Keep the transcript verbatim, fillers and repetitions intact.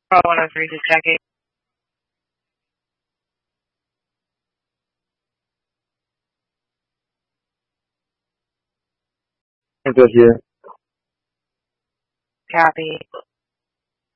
Call one oh three to check it. Enter here. Copy.